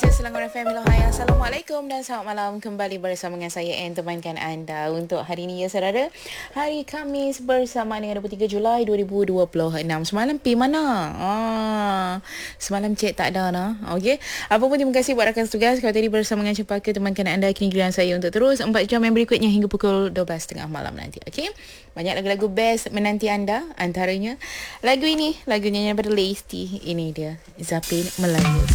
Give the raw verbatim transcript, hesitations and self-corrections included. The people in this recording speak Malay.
Selangor F M, hello, hai, Assalamualaikum dan selamat malam kembali bersama dengan saya Anne, temankan anda untuk hari ini ya saudara. Hari Khamis bersama dengan dua puluh tiga Julai dua ribu dua puluh enam. Semalam pi mana? Ah, semalam cek tak ada nah. Okey. Apa pun terima kasih buat rakan tugas. Kalau tadi bersama dengan Cempaka temankan anda, kini giliran saya untuk terus empat jam yang berikutnya hingga pukul dua belas tiga puluh malam nanti. Okey. Banyak lagu-lagu best menanti anda, antaranya lagu ini, lagu nyanyian daripada Lesti. Ini dia, Zapin Melayu.